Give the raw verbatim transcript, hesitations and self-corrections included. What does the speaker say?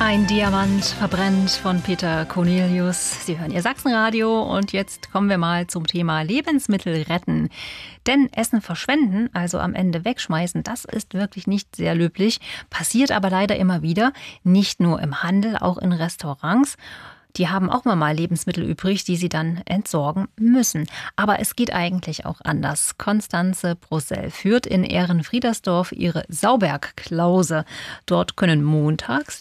Ein Diamant verbrennt von Peter Cornelius. Sie hören Ihr Sachsenradio und jetzt kommen wir mal zum Thema Lebensmittel retten. Denn Essen verschwenden, also am Ende wegschmeißen, das ist wirklich nicht sehr löblich. Passiert aber leider immer wieder, nicht nur im Handel, auch in Restaurants. Die haben auch mal Lebensmittel übrig, die sie dann entsorgen müssen. Aber es geht eigentlich auch anders. Konstanze Brussel führt in Ehrenfriedersdorf ihre Sauberg-Klause. Dort können montags